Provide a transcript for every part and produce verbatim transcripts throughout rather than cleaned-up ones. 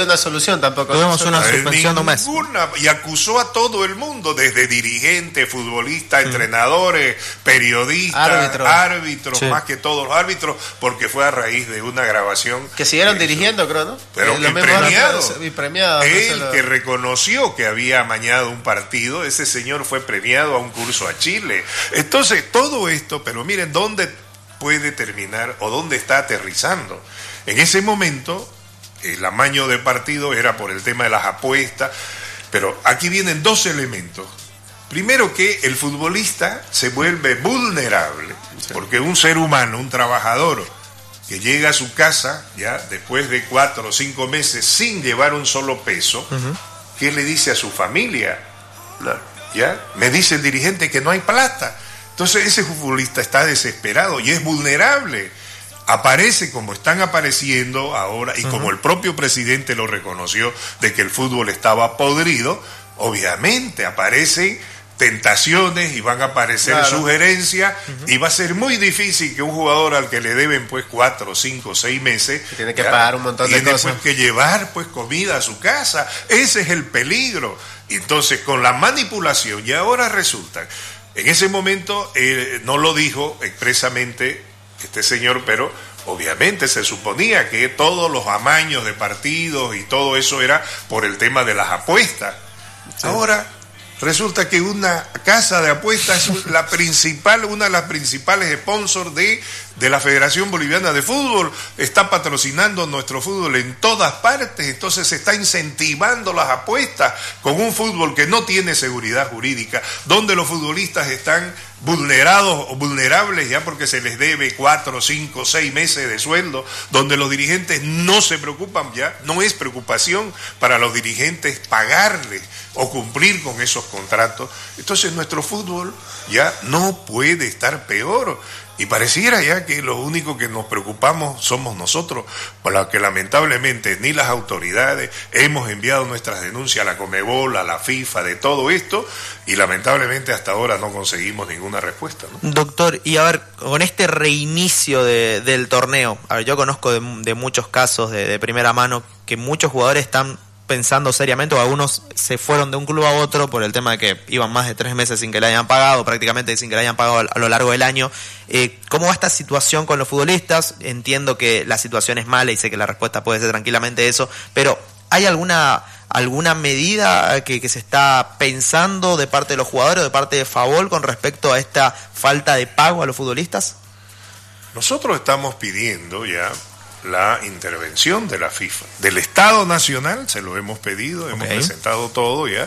dio una solución tampoco. Tuvimos una suspensión de un mes. Y acusó a todo el mundo, desde dirigentes, futbolistas, mm. entrenadores, periodistas, árbitros, árbitros sí. más que todos los árbitros, porque fue a raíz de una grabación. Que siguieron dirigiendo, creo, ¿no? Pero el premiado, árbitros, premiado, él no que reconoció que había amañado un partido, ese señor fue premiado a un curso a Chile. Entonces, todo esto, pero miren dónde puede terminar o dónde está aterrizando. En ese momento, el amaño de partido era por el tema de las apuestas, pero aquí vienen dos elementos. Primero, que el futbolista se vuelve vulnerable, sí. porque un ser humano, un trabajador, que llega a su casa, ya después de cuatro o cinco meses sin llevar un solo peso, uh-huh. ¿qué le dice a su familia? No. ¿Ya? Me dice el dirigente que no hay plata. Entonces ese futbolista está desesperado y es vulnerable. Aparece como están apareciendo ahora, y uh-huh. como el propio presidente lo reconoció, de que el fútbol estaba podrido, obviamente aparecen tentaciones y van a aparecer claro. sugerencias, uh-huh. y va a ser muy difícil que un jugador al que le deben pues cuatro, cinco, seis meses que tiene que ya, pagar un montón de tiene cosas, pues que llevar pues comida a su casa. Ese es el peligro. Entonces, con la manipulación, y ahora resulta, en ese momento eh, no lo dijo expresamente este señor, pero obviamente se suponía que todos los amaños de partidos y todo eso era por el tema de las apuestas. Sí. Ahora resulta que una casa de apuestas es la principal, una de las principales sponsors de, de la Federación Boliviana de Fútbol, está patrocinando nuestro fútbol en todas partes, entonces se está incentivando las apuestas con un fútbol que no tiene seguridad jurídica, donde los futbolistas están vulnerados o vulnerables ya porque se les debe cuatro, cinco, seis meses de sueldo, donde los dirigentes no se preocupan ya, no es preocupación para los dirigentes pagarles o cumplir con esos contratos. Entonces nuestro fútbol ya no puede estar peor, y pareciera ya que lo único que nos preocupamos somos nosotros, por lo que lamentablemente ni las autoridades hemos enviado nuestras denuncias a la Conmebol, a la FIFA de todo esto, y lamentablemente hasta ahora no conseguimos ninguna respuesta, ¿no? Doctor, y a ver, con este reinicio de, del torneo, a ver, yo conozco de, de muchos casos de, de primera mano que muchos jugadores están pensando seriamente, o algunos se fueron de un club a otro por el tema de que iban más de tres meses sin que le hayan pagado, prácticamente sin que le hayan pagado a lo largo del año. Eh, ¿Cómo va esta situación con los futbolistas? Entiendo que la situación es mala y sé que la respuesta puede ser tranquilamente eso, pero ¿hay alguna alguna medida que, que se está pensando de parte de los jugadores o de parte de Favol con respecto a esta falta de pago a los futbolistas? Nosotros estamos pidiendo ya la intervención de la FIFA, del Estado Nacional, se lo hemos pedido, hemos okay. presentado todo ya,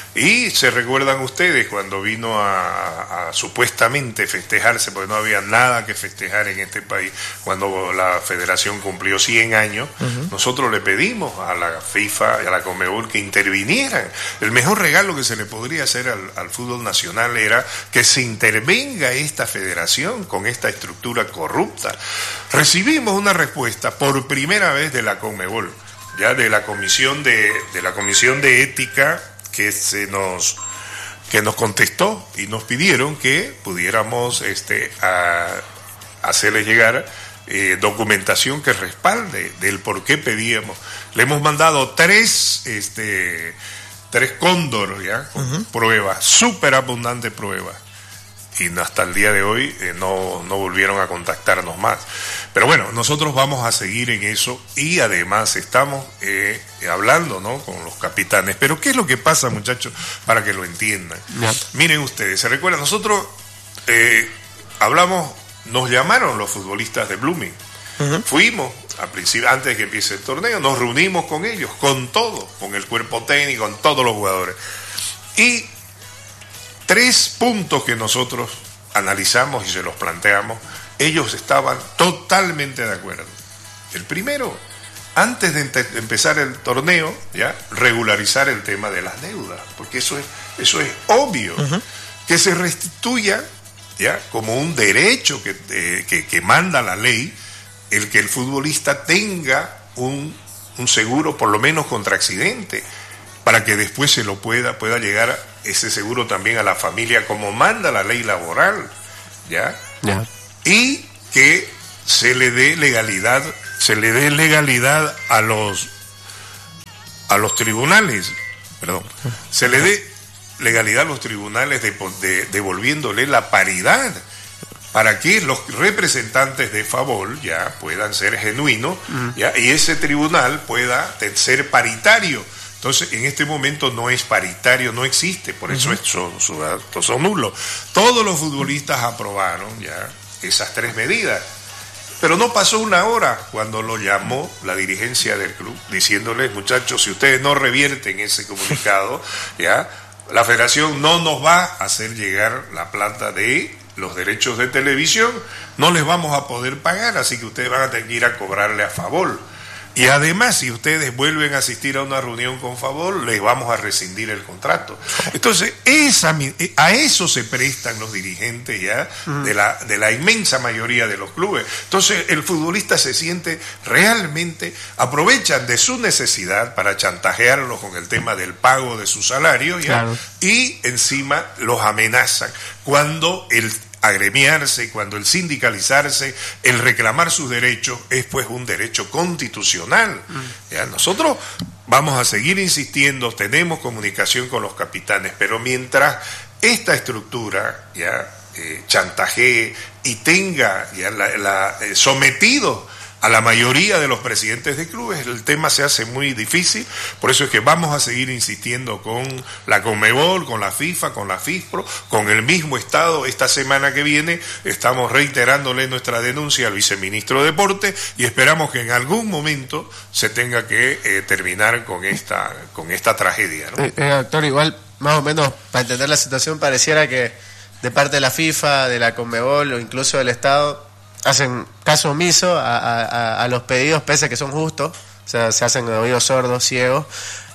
y se recuerdan ustedes cuando vino a, a supuestamente festejarse, porque no había nada que festejar en este país, cuando la federación cumplió cien años, uh-huh. nosotros le pedimos a la FIFA y a la Conmebol que intervinieran. El mejor regalo que se le podría hacer al, al fútbol nacional era que se intervenga esta federación con esta estructura corrupta. Recibimos una respuesta por primera vez de la Conmebol, ya de la comisión de, de la comisión de ética, que se nos que nos contestó y nos pidieron que pudiéramos este a, hacerles llegar eh, documentación que respalde del por qué pedíamos. Le hemos mandado tres este tres cóndor ya con uh-huh. pruebas, súper abundantes pruebas, y hasta el día de hoy eh, no, no volvieron a contactarnos más. Pero bueno, nosotros vamos a seguir en eso, y además estamos eh, hablando, ¿no?, con los capitanes. Pero ¿qué es lo que pasa, muchachos? Para que lo entiendan. Yeah. Miren ustedes, se recuerdan, nosotros eh, hablamos, nos llamaron los futbolistas de Blooming. Uh-huh. Fuimos, a principio, antes de que empiece el torneo, nos reunimos con ellos, con todo, con el cuerpo técnico, con todos los jugadores. Y tres puntos que nosotros analizamos y se los planteamos, ellos estaban totalmente de acuerdo. El primero, antes de ente- empezar el torneo, ya regularizar el tema de las deudas, porque eso es, eso es obvio, uh-huh. que se restituya ya como un derecho que, eh, que, que manda la ley, el que el futbolista tenga un, un seguro por lo menos contra accidente, para que después se lo pueda, pueda llegar ese seguro también a la familia, como manda la ley laboral, ¿ya? Yeah. Y que se le dé legalidad, se le dé legalidad a los a los tribunales, perdón, se le dé legalidad a los tribunales de, de, devolviéndole la paridad para que los representantes de favor ya puedan ser genuinos, uh-huh. ya, y ese tribunal pueda ser paritario. Entonces, en este momento no es paritario, no existe, por eso uh-huh. son, son, son nulos. Todos los futbolistas aprobaron ya esas tres medidas, pero no pasó una hora cuando lo llamó la dirigencia del club, diciéndoles, muchachos, si ustedes no revierten ese comunicado, ya, la federación no nos va a hacer llegar la plata de los derechos de televisión, no les vamos a poder pagar, así que ustedes van a tener que ir a cobrarle a favor. Y además, si ustedes vuelven a asistir a una reunión con favor, les vamos a rescindir el contrato. Entonces, esa, a eso se prestan los dirigentes ya de la, de la inmensa mayoría de los clubes. Entonces, el futbolista se siente realmente, aprovechan de su necesidad para chantajearlos con el tema del pago de su salario, ya, claro. y encima los amenazan. Cuando el agremiarse, cuando el sindicalizarse, el reclamar sus derechos es pues un derecho constitucional. ¿Ya? Nosotros vamos a seguir insistiendo, tenemos comunicación con los capitanes, pero mientras esta estructura ya eh, chantajee y tenga ya la, la eh, sometido a la mayoría de los presidentes de clubes, el tema se hace muy difícil. Por eso es que vamos a seguir insistiendo con la Conmebol, con la FIFA, con la FIFPRO, con el mismo Estado. Esta semana que viene estamos reiterándole nuestra denuncia al viceministro de Deporte y esperamos que en algún momento se tenga que eh, terminar con esta, con esta tragedia, ¿no? Eh, eh, doctor, igual, más o menos, para entender la situación, pareciera que de parte de la FIFA, de la Conmebol o incluso del Estado, hacen caso omiso a, a, a los pedidos, pese a que son justos, o sea, se hacen oídos sordos, ciegos,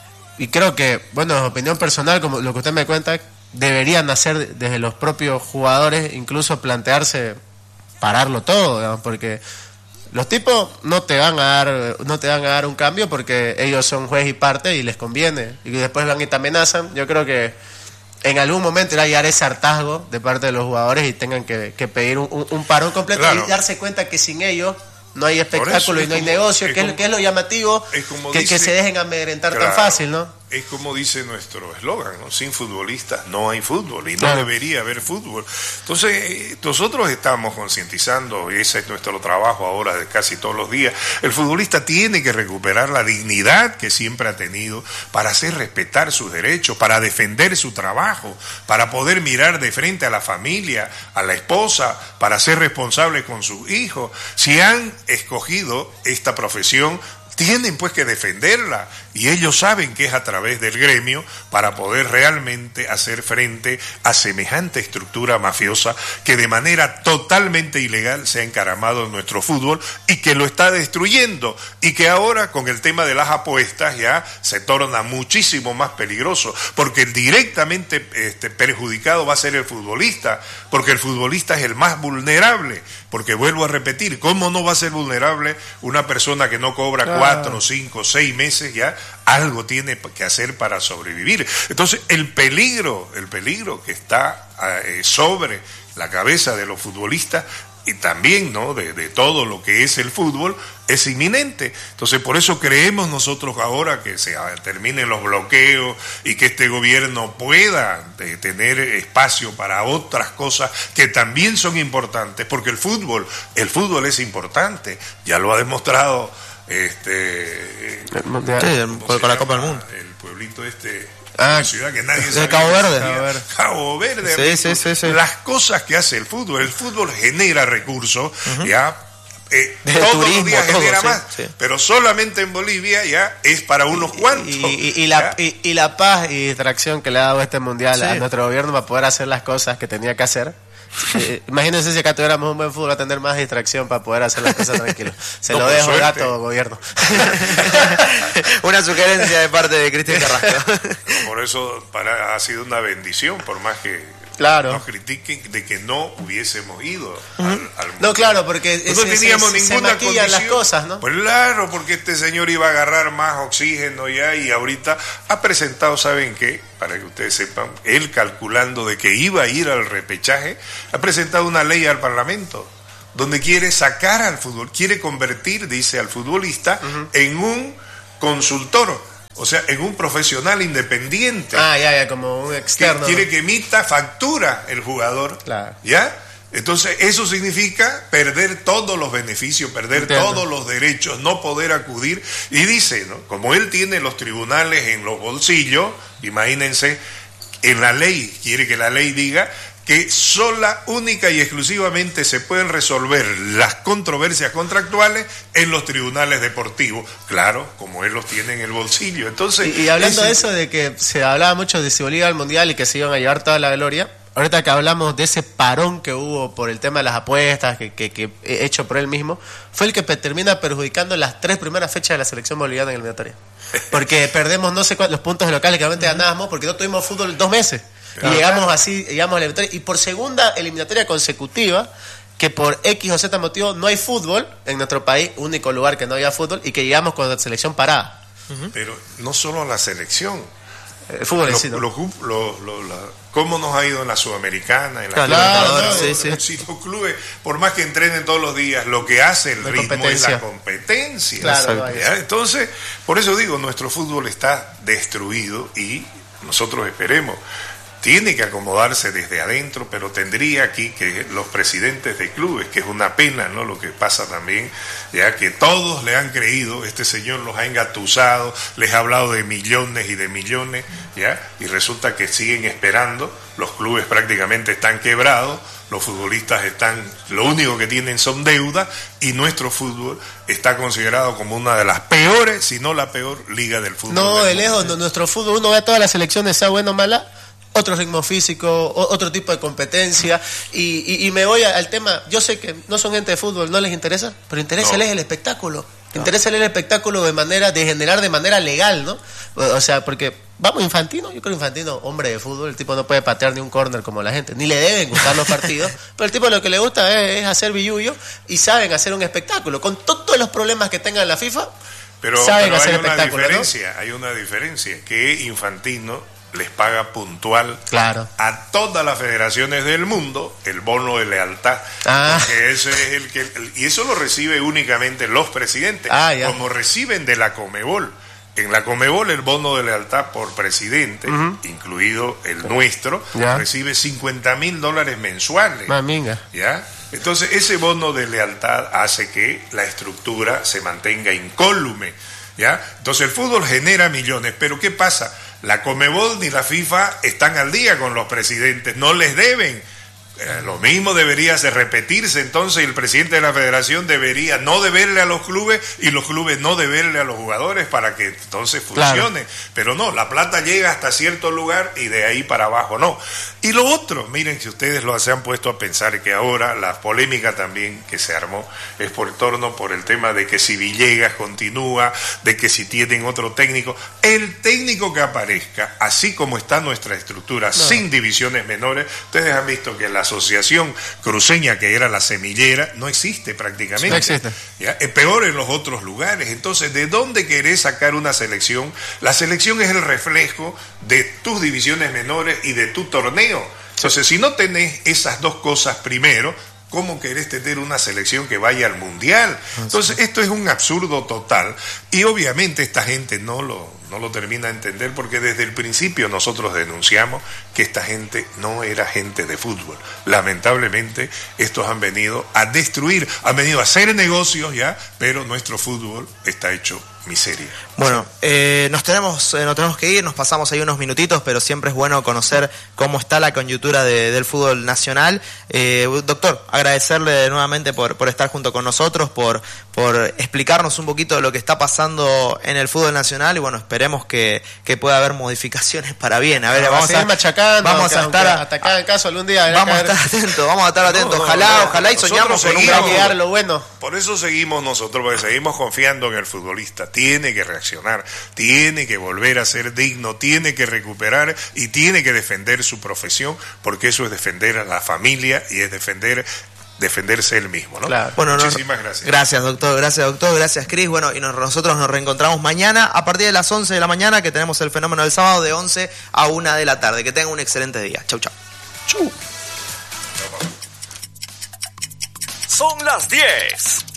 y creo que, bueno, opinión personal, como lo que usted me cuenta, deberían hacer desde los propios jugadores, incluso plantearse pararlo todo, digamos, porque los tipos no te van a dar, no te van a dar un cambio porque ellos son juez y parte y les conviene, y después van y te amenazan. Yo creo que en algún momento irá a llegar ese hartazgo de parte de los jugadores y tengan que, que pedir un, un, un parón completo, claro. y darse cuenta que sin ellos no hay espectáculo y no hay como, negocio, es que, como, es, que es lo llamativo, es que, dice, que se dejen amedrentar, claro, tan fácil, ¿no? Es como dice nuestro eslogan, ¿no? Sin futbolistas no hay fútbol y no, claro, debería haber fútbol. Entonces, nosotros estamos concientizando, y ese es nuestro trabajo ahora de casi todos los días. El futbolista tiene que recuperar la dignidad que siempre ha tenido para hacer respetar sus derechos, para defender su trabajo, para poder mirar de frente a la familia, a la esposa, para ser responsable con sus hijos. Si han escogido esta profesión, tienen pues que defenderla, y ellos saben que es a través del gremio para poder realmente hacer frente a semejante estructura mafiosa que de manera totalmente ilegal se ha encaramado en nuestro fútbol y que lo está destruyendo, y que ahora con el tema de las apuestas ya se torna muchísimo más peligroso, porque directamente este, perjudicado va a ser el futbolista, porque el futbolista es el más vulnerable, porque vuelvo a repetir, ¿cómo no va a ser vulnerable una persona que no cobra cuatro, cuatro, cinco, seis meses ya? Algo tiene que hacer para sobrevivir. Entonces, el peligro, el peligro que está eh, sobre la cabeza de los futbolistas y también, ¿no?, de, de todo lo que es el fútbol, es inminente. Entonces, por eso creemos nosotros ahora que se terminen los bloqueos y que este gobierno pueda de, tener espacio para otras cosas que también son importantes, porque el fútbol, el fútbol es importante, ya lo ha demostrado este el mundial. Sí, con la Copa del Mundo. El pueblito este, ah, una ciudad que nadie sabe. Cabo Verde. Cabo Verde. Cabo Verde. Sí, sí, sí, sí. Las cosas que hace el fútbol, el fútbol genera recursos, uh-huh, ya. Eh, todos turismo, los días todo, genera sí, más, sí, pero solamente en Bolivia ya es para unos cuantos. Y, y, y, la, y, y la paz y distracción que le ha dado este mundial, sí, a nuestro gobierno para poder hacer las cosas que tenía que hacer. Eh, imagínense si acá tuviéramos un buen fútbol, a tener más distracción para poder hacer las cosas tranquilos. Se no, lo dejo gato, gobierno. Una sugerencia de parte de Cristian Carrasco. Por eso para, ha sido una bendición, por más que, claro, nos critiquen, de que no hubiésemos ido, uh-huh, al, al no, claro, porque no teníamos se, ninguna se maquillan las cosas, ¿no? Pues claro, porque este señor iba a agarrar más oxígeno ya, y ahorita ha presentado, ¿saben qué? Para que ustedes sepan, él calculando de que iba a ir al repechaje, ha presentado una ley al Parlamento donde quiere sacar al fútbol, quiere convertir, dice, al futbolista, uh-huh, en un consultor. O sea, en un profesional independiente. Ah, ya, ya, como un externo. Que quiere que emita factura el jugador. Claro. ¿Ya? Entonces, eso significa perder todos los beneficios, perder Entiendo. todos los derechos, no poder acudir. Y dice, ¿no? Como él tiene los tribunales en los bolsillos, imagínense, en la ley, quiere que la ley diga que sola, única y exclusivamente se pueden resolver las controversias contractuales en los tribunales deportivos. Claro, como él los tiene en el bolsillo. Entonces, Y, y hablando ese- de eso, de que se hablaba mucho de si Bolivia al Mundial y que se iban a llevar toda la gloria, ahorita que hablamos de ese parón que hubo por el tema de las apuestas, que, que, que hecho por él mismo, fue el que pe- termina perjudicando las tres primeras fechas de la selección boliviana en el eliminatoria. Porque perdemos no sé cuántos los puntos locales que realmente ganábamos porque no tuvimos fútbol dos meses. Claro. Y llegamos así, llegamos a la eliminatoria. Y por segunda eliminatoria consecutiva, que por X o Z motivo no hay fútbol en nuestro país, único lugar que no había fútbol, y que llegamos con la selección parada. Pero no solo la selección. El fútbol en Lo- sí, ¿no? lo- lo- lo- la- ¿Cómo nos ha ido en la Sudamericana? En la Claro, Libertadores, Claro, sí, sí. Si los clubes, por más que entrenen todos los días, lo que hace el La ritmo es competencia. la competencia. Claro, ¿Ya? no hay eso. Entonces, por eso digo, nuestro fútbol está destruido y nosotros esperemos. Tiene que acomodarse desde adentro, pero tendría aquí que los presidentes de clubes, que es una pena, ¿no? Lo que pasa también, ya que todos le han creído, este señor los ha engatusado, les ha hablado de millones y de millones, ya, y resulta que siguen esperando, los clubes prácticamente están quebrados, los futbolistas están, lo único que tienen son deudas, y nuestro fútbol está considerado como una de las peores, si no la peor liga del fútbol. No, del de mundo. lejos, no, nuestro fútbol, uno ve a todas las selecciones, sea bueno o mala, otro ritmo físico, o- otro tipo de competencia, y, y, y me voy a- al tema, yo sé que no son gente de fútbol, no les interesa, pero interesa No. el espectáculo, interesa el espectáculo de manera, de generar de manera legal, ¿no? O, o sea, porque, vamos, Infantino, yo creo Infantino, hombre de fútbol, el tipo no puede patear ni un córner como la gente, ni le deben gustar los partidos, pero el tipo lo que le gusta es, es hacer billullo, y saben hacer un espectáculo, con todos los problemas que tenga la FIFA, Pero, saben pero hacer hay una espectáculo, ¿no? diferencia, hay una diferencia, que Infantino les paga puntual Claro. a todas las federaciones del mundo el bono de lealtad, Ah. porque ese es el que el- y eso lo recibe únicamente los presidentes, Ah, ya. como reciben de la Conmebol. En la Conmebol el bono de lealtad por presidente, incluido el nuestro, Ya. recibe cincuenta mil dólares mensuales. Maminga. ¿Ya? Entonces ese bono de lealtad hace que la estructura se mantenga incólume, ¿ya? Entonces el fútbol genera millones, pero ¿qué pasa? La Conmebol ni la FIFA están al día con los presidentes, no les deben. Eh, lo mismo debería de repetirse, entonces el presidente de la federación debería no deberle a los clubes y los clubes no deberle a los jugadores para que entonces funcione. Pero no, la plata llega hasta cierto lugar y de ahí para abajo no. Y lo otro, miren, si ustedes lo se han puesto a pensar que ahora la polémica también que se armó es por torno por el tema de que si Villegas continúa, de que si tienen otro técnico, el técnico que aparezca, así como está nuestra estructura, sin divisiones menores, ustedes han visto que la asociación cruceña, que era la semillera, no existe prácticamente. No existe. ¿Ya? Es peor en los otros lugares. Entonces, ¿de dónde querés sacar una selección? La selección es el reflejo de tus divisiones menores y de tu torneo. Entonces, si no tenés esas dos cosas primero, ¿cómo querés tener una selección que vaya al mundial? Entonces, esto es un absurdo total. Y obviamente esta gente no lo, no lo termina de entender porque desde el principio nosotros denunciamos que esta gente no era gente de fútbol. Lamentablemente, estos han venido a destruir, han venido a hacer negocios ya, pero nuestro fútbol está hecho miseria. Bueno, eh, nos tenemos eh, nos tenemos que ir, nos pasamos ahí unos minutitos, pero siempre es bueno conocer cómo está la coyuntura de, del fútbol nacional. Eh, doctor, agradecerle nuevamente por, por estar junto con nosotros, por, por explicarnos un poquito de lo que está pasando en el fútbol nacional y bueno, esperemos que, que pueda haber modificaciones para bien. A ver, Vamos vamos a seguir a, machacando, vamos aunque- a estar aunque a- hasta cada caso algún día habrá vamos a que estar ver- atentos, vamos a estar atentos. no, ojalá, no, ojalá y nosotros soñamos con un seguimos- gran Hay que dar lo bueno. Por eso seguimos nosotros, porque seguimos confiando en el futbolista. Tiene que reaccionar, tiene que volver a ser digno, tiene que recuperar y tiene que defender su profesión, porque eso es defender a la familia y es defender defenderse él mismo, ¿no? Claro. Bueno, nos- Muchísimas gracias. Gracias, doctor. Gracias, doctor. Gracias, Cris. Bueno, y nos- nosotros nos reencontramos mañana a partir de las once de la mañana, que tenemos el fenómeno del sábado de once a una de la tarde. Que tengan un excelente día. Chau, chau. Son las diez